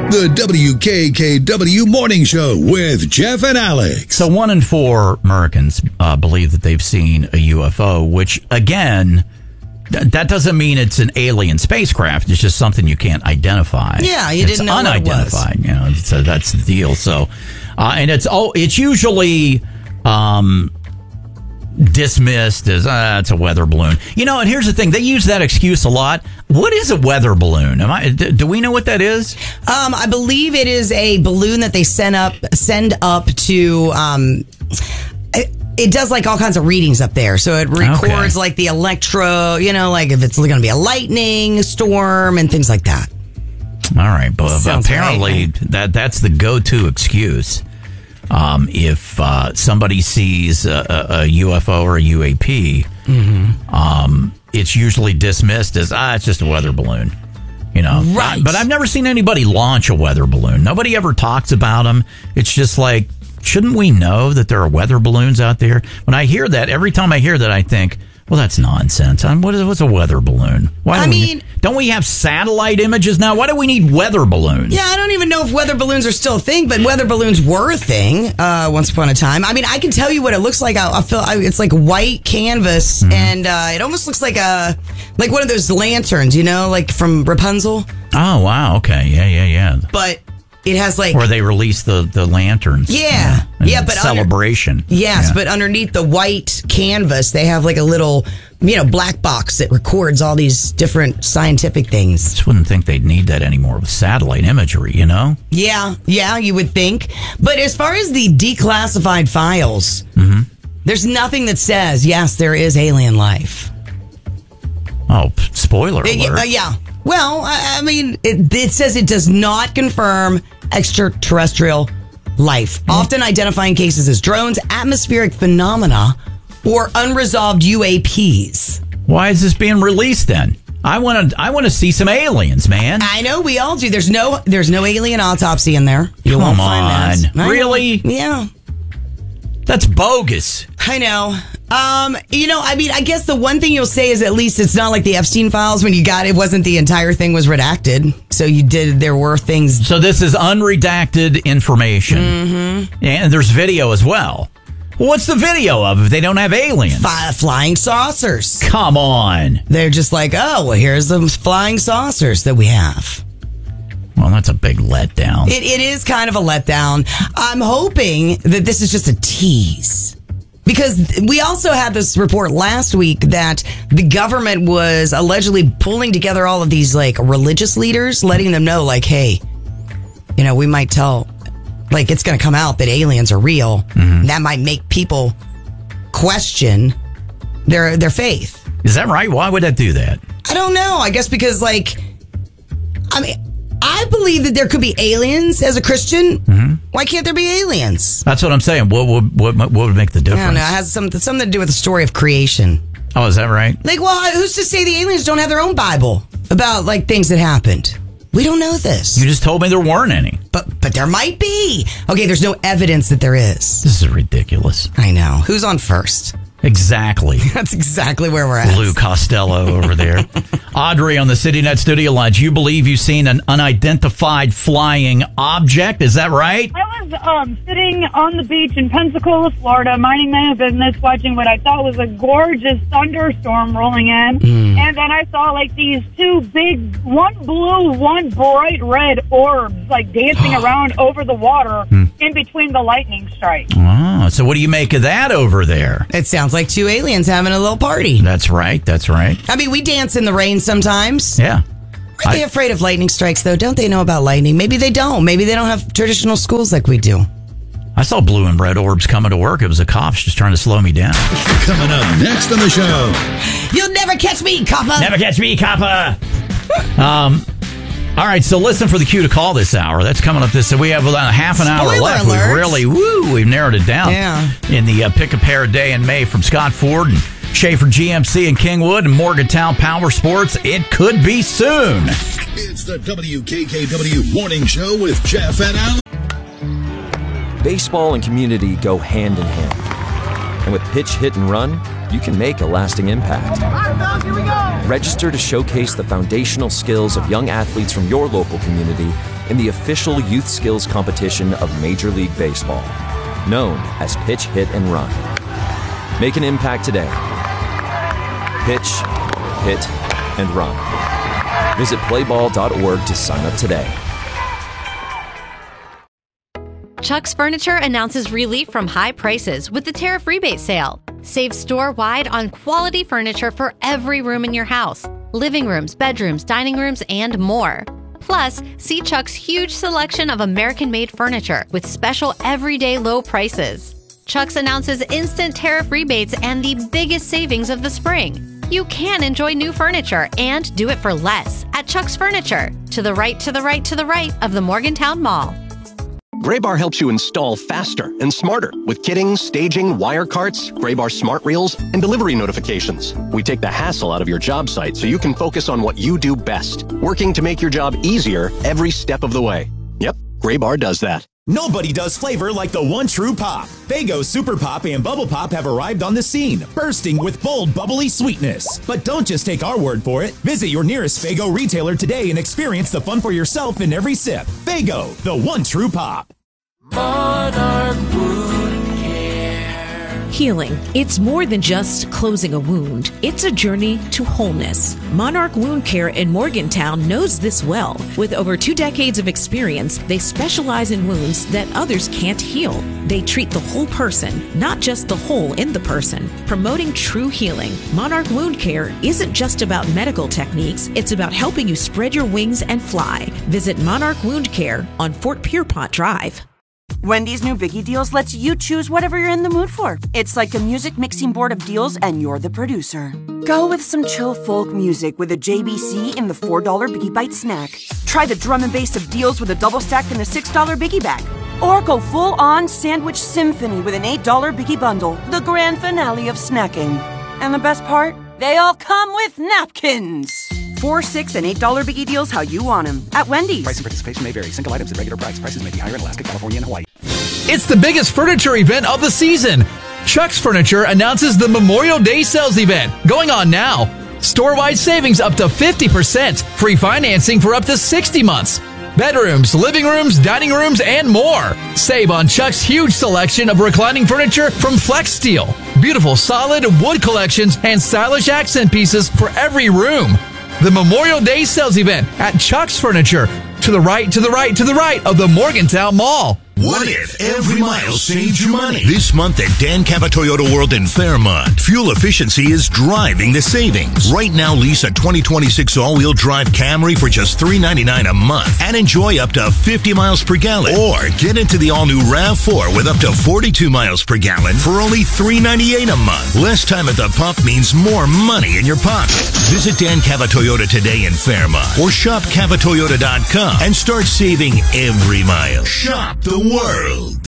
The WKKW Morning Show with Jeff and Alex. So 1 in 4 Americans believe that they've seen a UFO, which, again, that doesnn't mean it's an alien spacecraft. It's just something you can't identify. Yeah, you didn't know what it was. Unidentified, you know, so that's the deal. So, and it's usually dismissed as it's a weather balloon. You know, and here's the thing: they use that excuse a lot. What is a weather balloon? Do we know what that is? I believe it is a balloon that they send up to. It does like all kinds of readings up there, so it records like the electro. You know, like if it's going to be a lightning storm and things like that. All right, but apparently right. that's the go-to excuse. If somebody sees a UFO or a UAP, it's usually dismissed as, it's just a weather balloon. You know, right. But I've never seen anybody launch a weather balloon. Nobody ever talks about them. It's just like, shouldn't we know that there are weather balloons out there? When I hear that, every time I hear that, I think, well, that's nonsense. What's a weather balloon? Don't we have satellite images now? Why do we need weather balloons? Yeah, I don't even know if weather balloons are still a thing, but weather balloons were a thing once upon a time. I mean, I can tell you what it looks like. It's like white canvas, and it almost looks like one of those lanterns, you know, like from Rapunzel. Oh, wow. Okay. Yeah. But it has like where they release the lanterns. Yeah, but celebration. Yes, but underneath the white canvas, they have like a little, black box that records all these different scientific things. I just wouldn't think they'd need that anymore with satellite imagery, you know? Yeah, you would think. But as far as the declassified files, there's nothing that says yes, there is alien life. Oh, spoiler alert! Yeah. Well, I mean, it says it does not confirm extraterrestrial life, often identifying cases as drones, atmospheric phenomena, or unresolved UAPs. Why is this being released then? I want to see some aliens, man. I know we all do. There's no alien autopsy in there. You won't find that. Really? Yeah. That's bogus. I know. I guess the one thing you'll say is at least it's not like the Epstein files when it wasn't the entire thing was redacted. So there were things. So this is unredacted information. And there's video as well. What's the video of if they don't have aliens? Flying saucers. Come on. They're just like, oh, well, here's the flying saucers that we have. Well, that's a big letdown. It is kind of a letdown. I'm hoping that this is just a tease. Because we also had this report last week that the government was allegedly pulling together all of these like religious leaders, letting them know like, hey, we might tell, like it's going to come out that aliens are real. That might make people question their faith. Is that right? Why would that do that? I don't know. I guess because I believe that there could be aliens as a Christian. Why can't there be aliens? That's what I'm saying. What would make the difference? I don't know. It has something to do with the story of creation. Oh, is that right? Like, well, who's to say the aliens don't have their own Bible about like things that happened? We don't know this. You just told me there weren't any. But there might be. Okay, there's no evidence that there is. This is ridiculous. I know. Who's on first? Exactly. That's exactly where we're at. Lou Costello over there. Audrey on the CityNet studio line. You believe you've seen an unidentified flying object. Is that right? I was sitting on the beach in Pensacola, Florida, minding my own business, watching what I thought was a gorgeous thunderstorm rolling in. And then I saw like these two big, one blue, one bright red orbs like dancing around over the water in between the lightning strikes. Oh, so what do you make of that over there? It sounds like two aliens having a little party. That's right. I mean, we dance in the rain sometimes. Yeah. Aren't they afraid of lightning strikes, though? Don't they know about lightning? Maybe they don't. Maybe they don't have traditional schools like we do. I saw blue and red orbs coming to work. It was the cops just trying to slow me down. Coming up next on the show. You'll never catch me, copper. Never catch me, copper. All right, so listen for the cue to call this hour. That's coming up this. We have about half an hour left. We've narrowed it down. Yeah. In the Pick a Pair day in May from Scott Ford and Schaefer GMC in Kingwood and Morgantown Power Sports. It could be soon. It's the WKKW Morning Show with Jeff and Al. Baseball and community go hand in hand. And with pitch, hit, and run, you can make a lasting impact. Register to showcase the foundational skills of young athletes from your local community in the official youth skills competition of Major League Baseball, known as Pitch, Hit, and Run. Make an impact today. Pitch, hit, and run. Visit playball.org to sign up today. Chuck's Furniture announces relief from high prices with the tariff rebate sale. Save store-wide on quality furniture for every room in your house. Living rooms, bedrooms, dining rooms, and more. Plus, see Chuck's huge selection of American-made furniture with special everyday low prices. Chuck's announces instant tariff rebates and the biggest savings of the spring. You can enjoy new furniture and do it for less at Chuck's Furniture. To the right, to the right, to the right of the Morgantown Mall. Graybar helps you install faster and smarter with kitting, staging, wire carts, Graybar smart reels, and delivery notifications. We take the hassle out of your job site so you can focus on what you do best, working to make your job easier every step of the way. Yep, Graybar does that. Nobody does flavor like the one true pop. Faygo Super Pop and Bubble Pop have arrived on the scene, bursting with bold, bubbly sweetness. But don't just take our word for it. Visit your nearest Faygo retailer today and experience the fun for yourself in every sip. Faygo, the one true pop. Monarch Wound Care. Healing. It's more than just closing a wound. It's a journey to wholeness. Monarch Wound Care in Morgantown knows this well. With over 2 decades of experience, they specialize in wounds that others can't heal. They treat the whole person, not just the hole in the person. Promoting true healing. Monarch Wound Care isn't just about medical techniques. It's about helping you spread your wings and fly. Visit Monarch Wound Care on Fort Pierpont Drive. Wendy's new Biggie Deals lets you choose whatever you're in the mood for. It's like a music mixing board of deals, and you're the producer. Go with some chill folk music with a JBC in the $4 Biggie Bite snack. Try the drum and bass of deals with a double stack in the $6 Biggie Bag. Or go full-on sandwich symphony with an $8 Biggie Bundle, the grand finale of snacking. And the best part? They all come with napkins. $4, $6, and $8 Biggie Deals how you want them at Wendy's. Price and participation may vary. Single items at regular price. Prices may be higher in Alaska, California, and Hawaii. It's the biggest furniture event of the season. Chuck's Furniture announces the Memorial Day sales event going on now. Store-wide savings up to 50%. Free financing for up to 60 months. Bedrooms, living rooms, dining rooms, and more. Save on Chuck's huge selection of reclining furniture from Flex Steel. Beautiful solid wood collections and stylish accent pieces for every room. The Memorial Day sales event at Chuck's Furniture. To the right, to the right, to the right of the Morgantown Mall. What if every mile saves you money? This month at Dan Cava Toyota World in Fairmont, fuel efficiency is driving the savings. Right now, lease a 2026 all-wheel drive Camry for just $399 a month and enjoy up to 50 miles per gallon. Or get into the all-new RAV4 with up to 42 miles per gallon for only $398 a month. Less time at the pump means more money in your pocket. Visit Dan Cava Toyota today in Fairmont or shop CavaToyota.com and start saving every mile. Shop the world.